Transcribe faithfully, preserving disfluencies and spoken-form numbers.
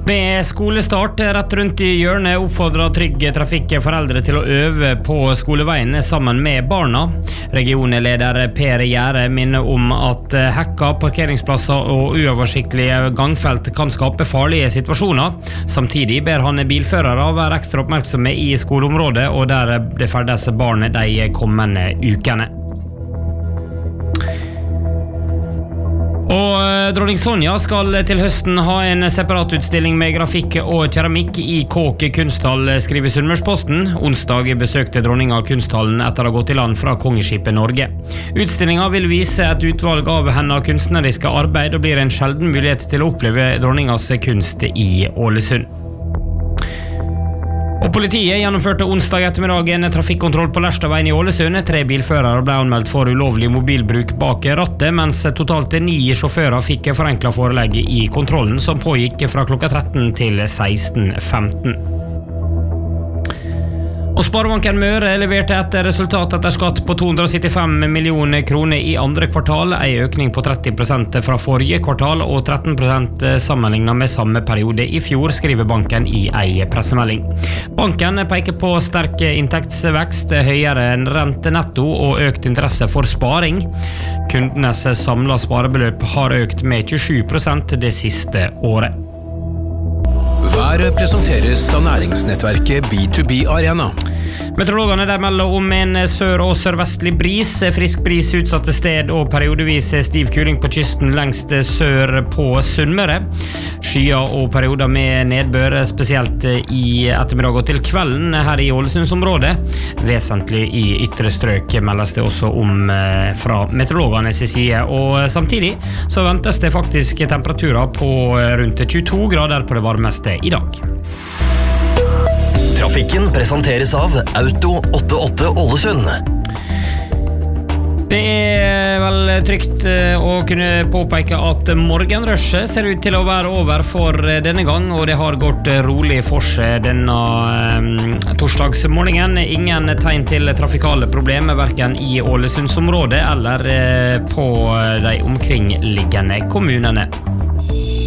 Med skolestart rett rundt i hjørnet oppfordrer Trygg Trafikk foreldre til å øve på skoleveien sammen med barna. Regionleder Per Gjære minner om at hekka, parkeringsplasser og uoversiktlige gangfelt kan skape farlige situasjoner. Samtidig ber han bilførere være ekstra oppmerksomme i skoleområdet og der det ferdes barn de kommende ukene. Og dronning Sonja skal til høsten ha en separat utstilling med grafikk og keramikk i Kåk kunsthall, skriver Sunnmørsposten. Onsdag besøkte dronninga kunsthallen etter å ha gått i land fra Kongeskipet Norge. Utstillinga vil vise et utvalg av hennes kunstneriske arbeid og blir en sjelden mulighet til å oppleve dronningas kunst i Ålesund. Og politiet gjennomførte onsdag ettermiddag en trafikkontroll på Lerstadveien i Ålesund. Tre bilførere ble anmeldt for ulovlig mobilbruk bak rattet, mens totalt ni sjåfører fikk forenklet forelegg i kontrollen, som pågikk fra klokka tretten til seksten femten. Og Sparebanken Møre leverte et resultat etter skatt på to hundre syttifem millioner kroner i andre kvartal, en økning på tretti prosent fra forrige kvartal og tretten prosent sammenlignet med samme periode i fjor, skriver banken i en pressemelding. Banken peker på sterk inntektsvekst, høyere enn rente netto og økt interesse for sparing. Kundenes samlede sparebeløp har økt med tjuesju prosent det siste året. Været presenteres av næringsnettverket B to B Arena. Meteorologene der melder om en sør- og sørvestlig bris, frisk bris utsatte sted og periodevis stiv kuling på kysten lengst sør på Sunnmøre. Skyer og perioder med nedbør, spesielt i ettermiddag og til kvelden her i Ålesundsområdet. Vesentlig i ytre strøk meldes det også om fra meteorologenes side, og samtidig så ventes det faktisk temperaturer på rundt tjueto grader på det varmeste i dag. Trafikken presenteres av Auto åttiåtte Ålesund. Det er vel trygt å kunne påpeke at morgenrushet ser ut til å være over for denne gang, og det har gått rolig for seg denne um, torsdagsmorgenen. Ingen tegn til trafikale problemer, hverken i Ålesundsområdet eller uh, på de omkringliggende kommunene.